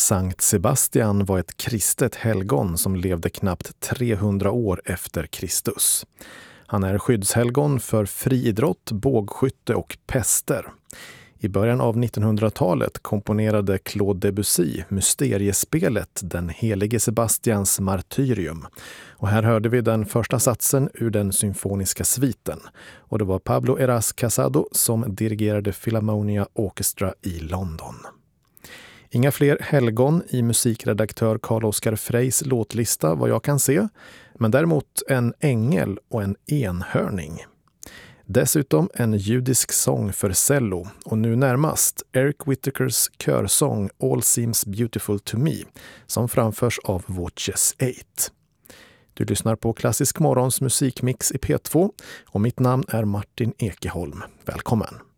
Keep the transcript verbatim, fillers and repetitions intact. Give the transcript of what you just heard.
Sankt Sebastian var ett kristet helgon som levde knappt trehundra år efter Kristus. Han är skyddshelgon för friidrott, bågskytte och pester. I början av nittonhundratalet komponerade Claude Debussy mysteriespelet Den helige Sebastians martyrium. Och här hörde vi den första satsen ur den symfoniska sviten. Och det var Pablo Heras Casado som dirigerade Philharmonia Orchestra i London. Inga fler helgon i musikredaktör Carl-Oskar Freys låtlista vad jag kan se, men däremot en ängel och en enhörning. Dessutom en judisk sång för cello och nu närmast Eric Whittakers körsång All Seems Beautiful to Me som framförs av Voces åtta. Du lyssnar på Klassisk Morgons musikmix i P två och mitt namn är Martin Ekeholm. Välkommen!